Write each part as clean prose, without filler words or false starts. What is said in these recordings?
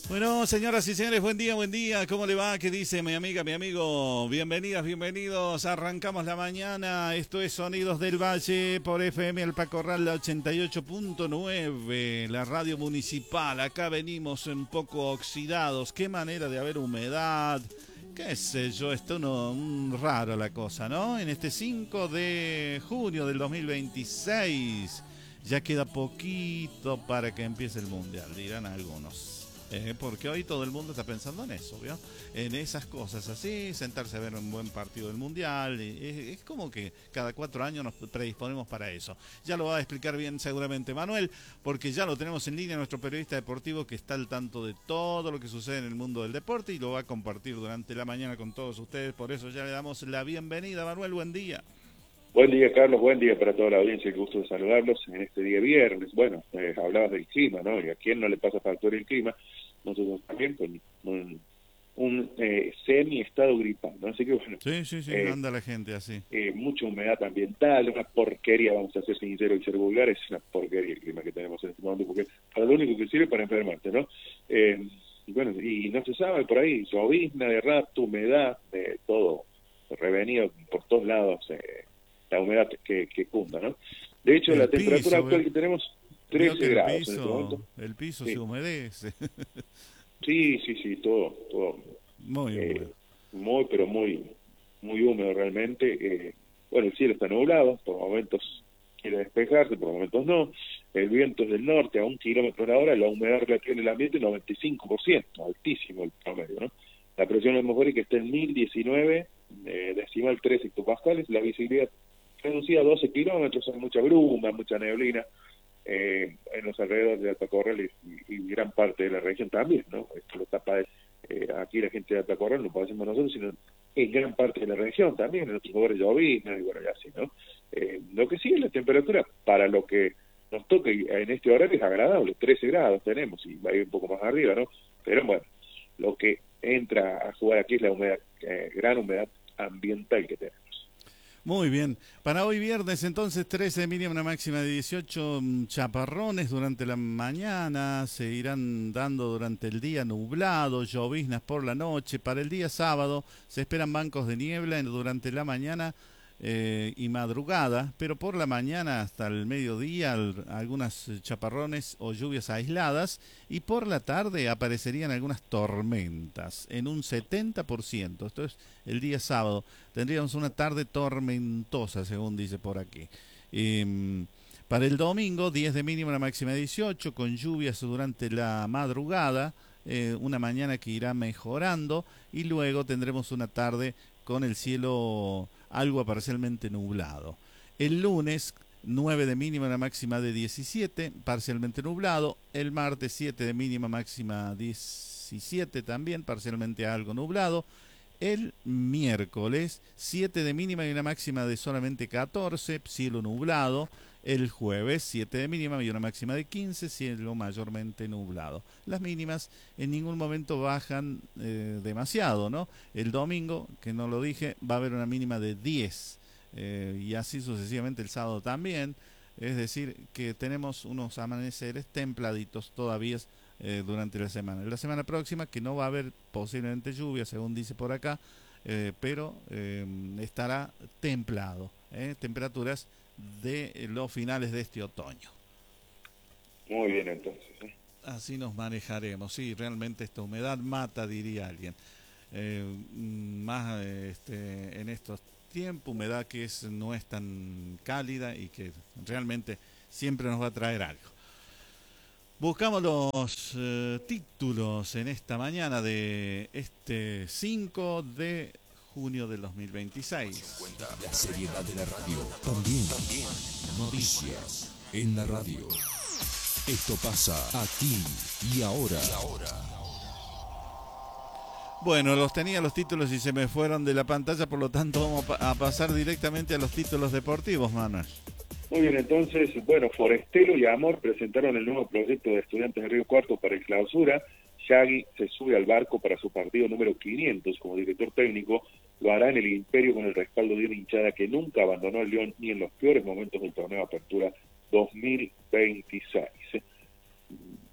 Bueno, señoras y señores, buen día, buen día. ¿Cómo le va? ¿Qué dice mi amiga, mi amigo? Bienvenidas, bienvenidos. Arrancamos la mañana. Esto es Sonidos del Valle por FM Alpa Corral 88.9, la radio municipal. Acá venimos un poco oxidados. Qué manera de haber humedad. Qué sé yo, está raro la cosa, ¿no? En este 5 de junio del 2026 ya queda poquito para que empiece el Mundial, dirán algunos. Porque hoy todo el mundo está pensando en eso, ¿vio? En esas cosas así, sentarse a ver un buen partido del Mundial. Es como que cada 4 años nos predisponemos para eso. Ya lo va a explicar bien seguramente Manuel, porque ya lo tenemos en línea, nuestro periodista deportivo que está al tanto de todo lo que sucede en el mundo del deporte y lo va a compartir durante la mañana con todos ustedes. Por eso ya le damos la bienvenida. Manuel, buen día. Buen día, Carlos, buen día para toda la audiencia, qué gusto de saludarlos en este día viernes. Bueno, hablabas del clima, ¿no? Y a quién no le pasa factura el clima, nosotros también con un semi-estado gripal, ¿no? Así que bueno. Sí, anda la gente así. Mucha humedad ambiental, una porquería, vamos a ser sinceros y ser vulgares, es una porquería el clima que tenemos en este momento, porque para lo único que sirve para enfermarte, ¿no? Y bueno, y no se sabe por ahí, llovizna, de rato, humedad, todo revenido por todos lados, la humedad que cunda, ¿no? De hecho, la temperatura actual que tenemos, 13 grados en este momento. El piso se humedece. Sí, todo. Muy húmedo. Pero muy húmedo realmente. Bueno, el cielo está nublado, por momentos quiere despejarse, por momentos no. El viento es del norte a 1 km/h, la humedad relativa en el ambiente 95%, altísimo el promedio, ¿no? La presión atmosférica está en 1019, decimal 3 hectopascales, la visibilidad reducida a 12 kilómetros, hay mucha bruma, mucha neblina en los alrededores de Alta Corral y gran parte de la región también, ¿no? Esto lo tapa aquí la gente de Alta Corral, no podemos nosotros, sino en gran parte de la región también, en otros lugares llovizna y bueno, ya así, ¿no? Lo que sí es la temperatura, para lo que nos toca en este horario es agradable, 13 grados tenemos y va a ir un poco más arriba, ¿no? Pero bueno, lo que entra a jugar aquí es la humedad, gran humedad ambiental que tenemos. Muy bien. Para hoy viernes, entonces, 13 de mínima, una máxima de 18, chaparrones durante la mañana, se irán dando durante el día nublado, lloviznas por la noche. Para el día sábado se esperan bancos de niebla durante la mañana y madrugada, pero por la mañana hasta el mediodía algunas chaparrones o lluvias aisladas y por la tarde aparecerían algunas tormentas en un 70%. Esto es el día sábado. Tendríamos una tarde tormentosa, según dice por aquí. Para el domingo, 10 de mínima, una máxima de 18, con lluvias durante la madrugada, una mañana que irá mejorando y luego tendremos una tarde con el cielo algo parcialmente nublado. El lunes, 9 de mínima, una máxima de 17, parcialmente nublado. El martes, 7 de mínima, máxima 17 también, parcialmente algo nublado. El miércoles, 7 de mínima y una máxima de solamente 14, cielo nublado. El jueves, 7 de mínima y una máxima de 15, cielo mayormente nublado. Las mínimas en ningún momento bajan demasiado, ¿no? El domingo, que no lo dije, va a haber una mínima de 10 y así sucesivamente el sábado también. Es decir, que tenemos unos amaneceres templaditos todavía durante la semana. La semana próxima, que no va a haber posiblemente lluvia, según dice por acá, pero estará templado. Temperaturas de los finales de este otoño. Muy bien, entonces. Así nos manejaremos. Sí, realmente esta humedad mata, diría alguien. Más en estos tiempos, humedad que no es tan cálida y que realmente siempre nos va a traer algo. Buscamos los títulos en esta mañana de este 5 de junio del 2026. La seriedad de la radio. También. Noticias en la radio. Esto pasa aquí y ahora. Bueno, tenía los títulos y se me fueron de la pantalla, por lo tanto vamos a pasar directamente a los títulos deportivos, Manuel. Muy bien, entonces, bueno, Forestero y Amor presentaron el nuevo proyecto de Estudiantes de Río Cuarto para el clausura. Yagui se sube al barco para su partido número 500 como director técnico. Lo hará en el Imperio con el respaldo de una hinchada que nunca abandonó al León ni en los peores momentos del torneo de Apertura 2026.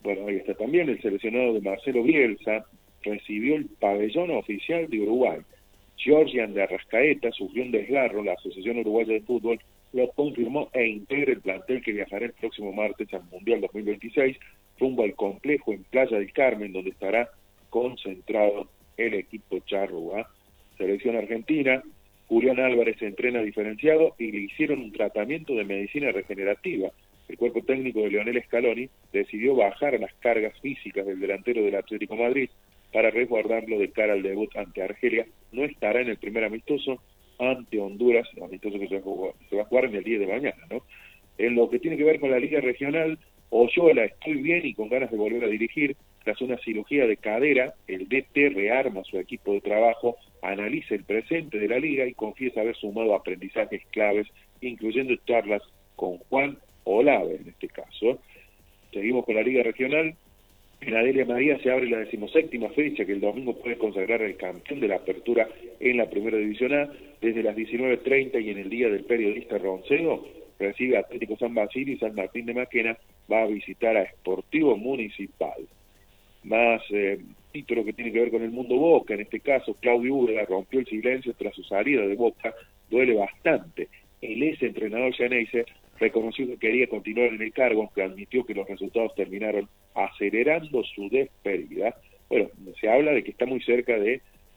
Bueno, ahí está también el seleccionado de Marcelo Bielsa, recibió el pabellón oficial de Uruguay. Georgian de Arrascaeta sufrió un desgarro, la Asociación Uruguaya de Fútbol lo confirmó e integra el plantel que viajará el próximo martes al Mundial 2026 rumbo al complejo en Playa del Carmen, donde estará concentrado el equipo charrúa. Selección argentina, Julián Álvarez se entrena diferenciado y le hicieron un tratamiento de medicina regenerativa. El cuerpo técnico de Lionel Scaloni decidió bajar las cargas físicas del delantero del Atlético Madrid para resguardarlo de cara al debut ante Argelia. No estará en el primer amistoso ante Honduras, el amistoso que se va a jugar en el día de mañana, ¿no? En lo que tiene que ver con la Liga Regional, Oyola, estoy bien y con ganas de volver a dirigir. Tras una cirugía de cadera, el DT rearma su equipo de trabajo, analiza el presente de la Liga y confiesa haber sumado aprendizajes claves, incluyendo charlas con Juan Olave, en este caso. Seguimos con la Liga Regional. En Adelia María se abre la 17ª fecha, que el domingo puede consagrar al campeón de la apertura en la Primera División A. Desde las 19:30 y en el día del periodista Roncedo, recibe a Atlético San Basilio y San Martín de Maquena va a visitar a Sportivo Municipal. Más título que tiene que ver con el mundo Boca, en este caso Claudio Urda rompió el silencio tras su salida de Boca, duele bastante. El ex entrenador Xeneize reconoció que quería continuar en el cargo, aunque admitió que los resultados terminaron acelerando su despedida. Bueno, se habla de que está muy cerca de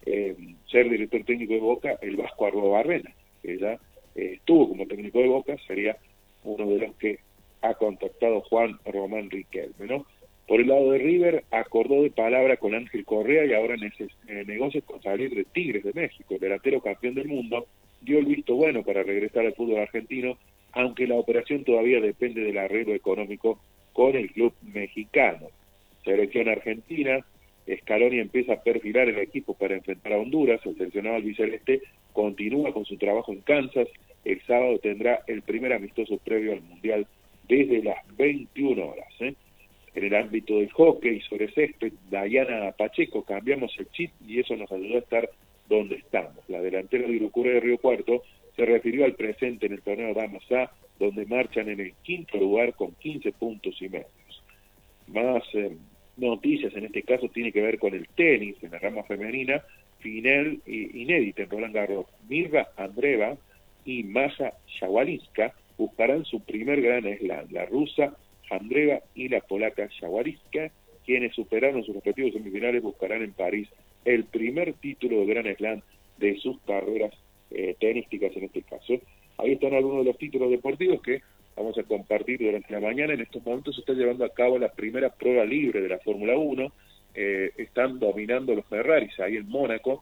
ser director técnico de Boca el Vasco Arruabarrena, que ya estuvo como técnico de Boca, sería uno de los que ha contactado Juan Román Riquelme, ¿no? Por el lado de River, acordó de palabra con Ángel Correa y ahora negocios con salir de Tigres de México. El delantero campeón del mundo dio el visto bueno para regresar al fútbol argentino, aunque la operación todavía depende del arreglo económico con el club mexicano. Selección argentina, Scaloni empieza a perfilar el equipo para enfrentar a Honduras. El seleccionado albiceleste continúa con su trabajo en Kansas. El sábado tendrá el primer amistoso previo al Mundial desde las 21 horas. En el ámbito del hockey sobre césped, Dayana Pacheco, cambiamos el chip y eso nos ayudó a estar donde estamos. La delantera de Urucure de Río Cuarto se refirió al presente en el torneo Damas A, donde marchan en el 5º lugar con 15 puntos y medios. Más noticias, en este caso tiene que ver con el tenis, en la rama femenina, final inédita en Roland Garros. Mirra Andreeva y Masha Shawalinska buscarán su primer gran slam. La rusa Andreeva y la polaca Shawalinska, quienes superaron sus respectivos semifinales, buscarán en París el primer título de Gran Slam de sus carreras tenísticas en este caso. Ahí están algunos de los títulos deportivos que vamos a compartir durante la mañana. En estos momentos se está llevando a cabo la primera prueba libre de la Fórmula 1. Están dominando los Ferraris ahí en Mónaco,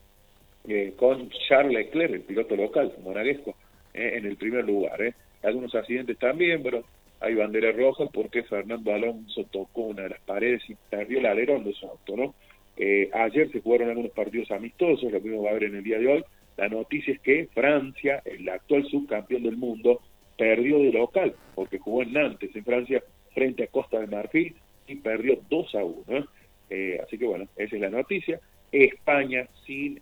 con Charles Leclerc, el piloto local monegasco, en el primer lugar. Algunos accidentes también, pero hay bandera roja porque Fernando Alonso tocó una de las paredes y perdió el alerón de su auto, ¿no? Ayer se jugaron algunos partidos amistosos, lo mismo va a haber en el día de hoy. La noticia es que Francia, el actual subcampeón del mundo, perdió de local, porque jugó en Nantes, en Francia, frente a Costa de Marfil, y perdió 2-1. Así que bueno, esa es la noticia. España sin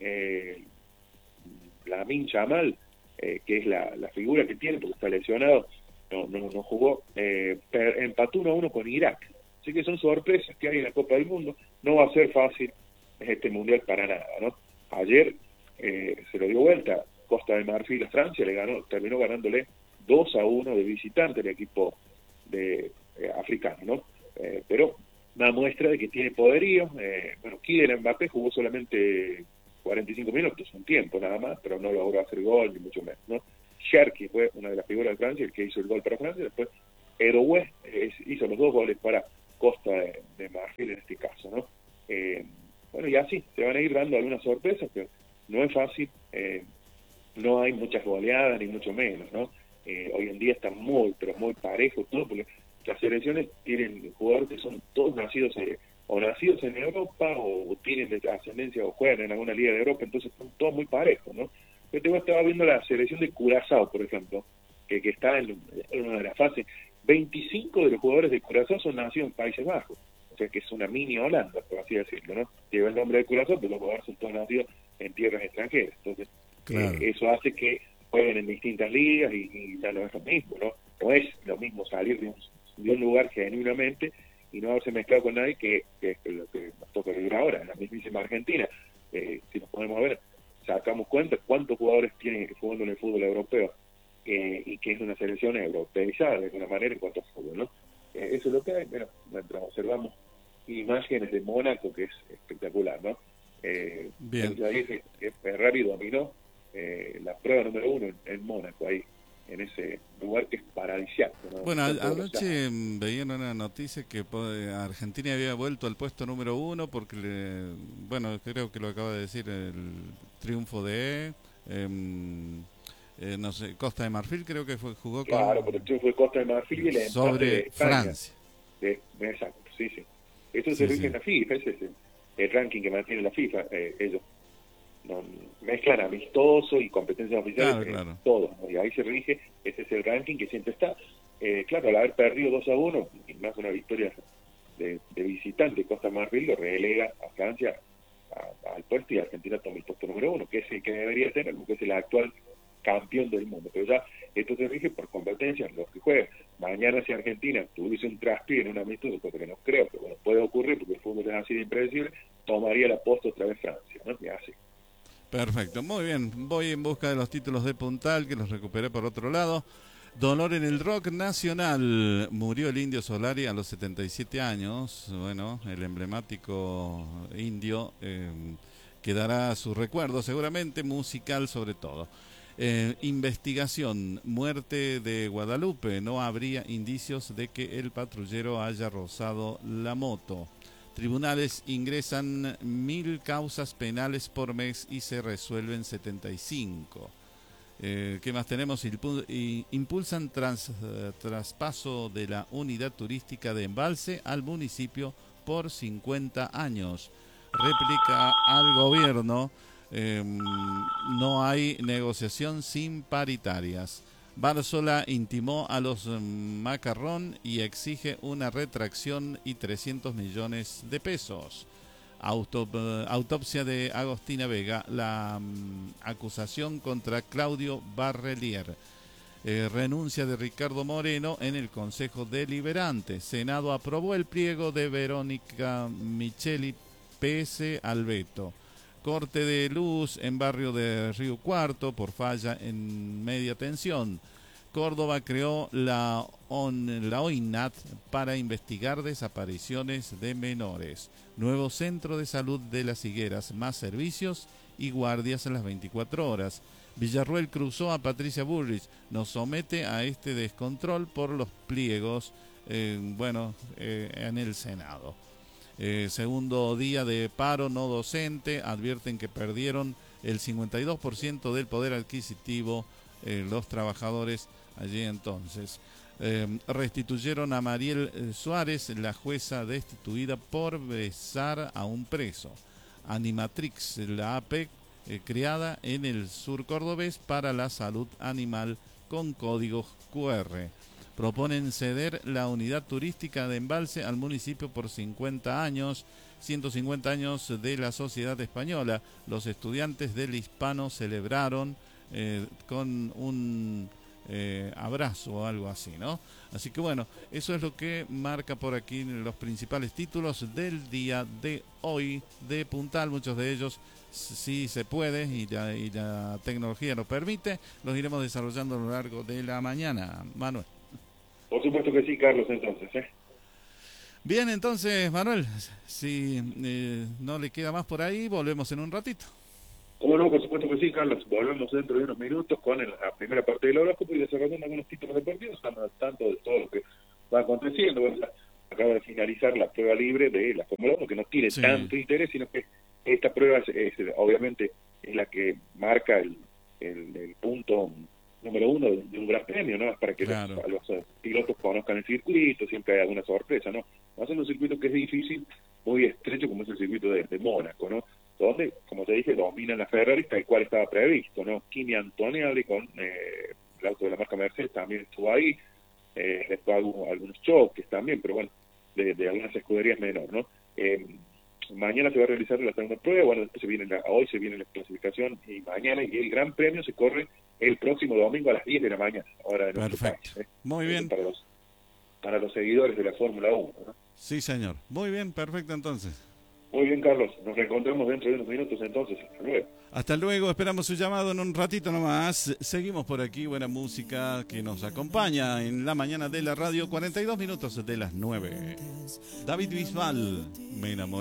Lamine Yamal, que es la figura que tiene, porque está lesionado, no jugó, empató 1-1 con Irak. Así que son sorpresas que hay en la Copa del Mundo. No va a ser fácil este Mundial para nada, ¿no? Ayer se lo dio vuelta Costa de Marfil a Francia, terminó ganándole 2-1 de visitante el equipo de africano, ¿no? Pero una muestra de que tiene poderío. Bueno, Kylian Mbappé jugó solamente 45 minutos, un tiempo nada más, pero no logró hacer gol, ni mucho menos, ¿no? Cherki fue una de las figuras de Francia, el que hizo el gol para Francia. Después Eroué hizo los 2 goles para Costa de Marfil en este caso, ¿no? Bueno, y así se van a ir dando algunas sorpresas, pero no es fácil, no hay muchas goleadas, ni mucho menos, ¿no? Hoy en día está muy, pero muy parejo todo, porque las selecciones tienen jugadores que son todos nacidos en Europa, o tienen de ascendencia, o juegan en alguna liga de Europa, entonces son todos muy parejos, ¿no? Yo estaba viendo la selección de Curazao, por ejemplo, que está en una de las fases. 25 de los jugadores de Curazao son nacidos en Países Bajos, o sea que es una mini Holanda, por así decirlo, ¿no? Lleva el nombre de Curazao, pero los jugadores son todos nacidos en tierras extranjeras, entonces claro. Eso hace que jueguen en distintas ligas y ya no es lo mismo, ¿no? No es lo mismo salir de un lugar genuinamente y no haberse mezclado con nadie, que es lo que nos toca vivir ahora, en la mismísima Argentina. Si nos podemos ver, sacamos cuenta cuántos jugadores tienen jugando en el fútbol europeo, y que es una selección europeizada de alguna manera en cuanto a fútbol, ¿no? Eso es lo que hay. Bueno, mientras observamos imágenes de Mónaco, que es espectacular, ¿no? Bien. Ya dije que Ferrari dominó la prueba número 1 en Mónaco, ahí, en ese lugar que es paradisíaco, ¿no? Bueno, anoche veía en una noticia que Argentina había vuelto al puesto número 1 porque, bueno, creo que lo acaba de decir, el triunfo de, no sé, Costa de Marfil, creo que jugó claro, porque el triunfo de Costa de Marfil y el empate sobre de España. Francia. Exacto, sí. Eso se rige en la FIFA, ese es el ranking que mantiene la FIFA. Ellos no mezclan amistoso y competencias oficiales, claro. todo, ¿no? Y ahí se rige, ese es el ranking que siempre está. Claro, al haber perdido 2-1, y más una victoria de visitante, Costa de Marfil lo relega a Francia al puesto, y Argentina toma el puesto número 1, que es el que debería tener, porque es el actual campeón del mundo. Pero ya esto se rige por competencias, los que juegan. Mañana, si Argentina tuviese un traspié en un amistoso, cosa que no creo, pero bueno, puede ocurrir porque el fútbol es así de impredecible, tomaría la posta otra vez Francia, ¿no? Y así. Perfecto, muy bien. Voy en busca de los títulos de Puntal, que los recuperé por otro lado. Dolor en el rock nacional. Murió el Indio Solari a los 77 años. Bueno, el emblemático indio quedará su recuerdo, seguramente musical sobre todo. Investigación, muerte de Guadalupe. No habría indicios de que el patrullero haya rozado la moto. Tribunales ingresan 1.000 causas penales por mes y se resuelven 75. ¿Qué más tenemos? Impulsan traspaso de la unidad turística de Embalse al municipio por 50 años. Réplica al gobierno. No hay negociación sin paritarias. Bárzola intimó a los Macarrón y exige una retracción y 300 millones de pesos. Autopsia de Agostina Vega, la acusación contra Claudio Barrelier. Renuncia de Ricardo Moreno en el Consejo Deliberante. Senado aprobó el pliego de Verónica Micheli pese al veto. Corte de luz en barrio de Río Cuarto por falla en media tensión. Córdoba creó la OINAT para investigar desapariciones de menores. Nuevo centro de salud de Las Higueras, más servicios y guardias en las 24 horas. Villarruel cruzó a Patricia Bullrich, nos somete a este descontrol por los pliegos, en el Senado. Segundo día de paro no docente, advierten que perdieron el 52% del poder adquisitivo los trabajadores allí entonces. Restituyeron a Mariel Suárez, la jueza destituida por besar a un preso. Animatrix, la APEC, creada en el sur cordobés para la salud animal con códigos QR. Proponen ceder la unidad turística de Embalse al municipio por 50 años, 150 años de la sociedad española. Los estudiantes del Hispano celebraron con un abrazo o algo así, ¿no? Así que bueno, eso es lo que marca por aquí los principales títulos del día de hoy de Puntal. Muchos de ellos, si se puede y la tecnología lo permite, los iremos desarrollando a lo largo de la mañana. Manuel. Por supuesto que sí, Carlos, entonces, Bien, entonces, Manuel, si no le queda más por ahí, volvemos en un ratito. Cómo no, por supuesto que sí, Carlos. Volvemos dentro de unos minutos con la primera parte del horóscopo y desarrollando algunos títulos deportivos, tanto de todo lo que va aconteciendo. Bueno, acaba de finalizar la prueba libre de la Fórmula 1, que no tiene tanto interés, sino que esta prueba obviamente es la que marca el punto número 1 de un gran premio, ¿no? Para que los pilotos conozcan el circuito, siempre hay alguna sorpresa, ¿no? Va a ser un circuito que es difícil, muy estrecho, como es el circuito de Mónaco, ¿no? Donde, como te dije, dominan la Ferrari, tal cual estaba previsto, ¿no? Kimi Antonelli con el auto de la marca Mercedes también estuvo ahí, después algunos choques también, pero bueno, de algunas escuderías menor, ¿no? Mañana se va a realizar la segunda prueba, bueno, después hoy se viene la clasificación y mañana, y el Gran Premio se corre el próximo domingo a las 10 de la mañana, hora de nuestro país. Muy bien. Para los seguidores de la Fórmula 1, ¿no? Sí, señor. Muy bien, perfecto entonces. Muy bien, Carlos. Nos reencontramos dentro de unos minutos entonces. Hasta luego. Hasta luego, esperamos su llamado en un ratito nomás. Seguimos por aquí, buena música que nos acompaña en la mañana de la radio, 42 minutos de las 9. David Bisbal, me enamoré.